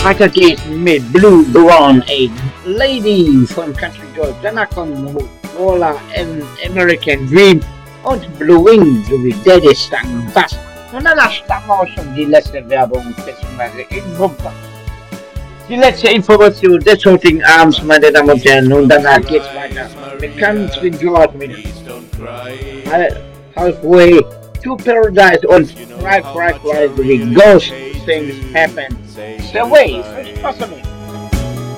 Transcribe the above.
Weiter geht's mit Blue Brown, a Lady von Country Joy. Danach kommen Roller American Dream und Blue Wing sowie Daddy Stang Bass. Und danach starten wir auch schon die letzte Werbung bzw. Info. Die letzte Information des heutigen Abends, meine Damen und Herren. Und danach geht's weiter mit Country Joy mit Halfway to Paradise und Right, sowie Ghost Things Happen. The way, first possible.